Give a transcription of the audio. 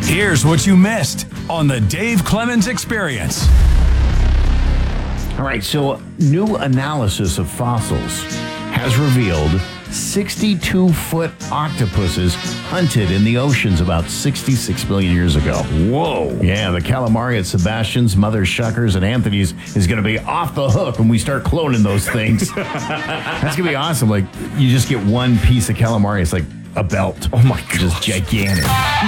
Here's what you missed on the Dave Clemens Experience. All right, so new analysis of fossils has revealed 62-foot octopuses hunted in the oceans about 66 million years ago. Whoa. Yeah, the calamari at Sebastian's, Mother Shuckers, and Anthony's is going to be off the hook when we start cloning those things. That's going to be awesome. Like, you just get one piece of calamari. It's like a belt. Oh, my God. Just gigantic.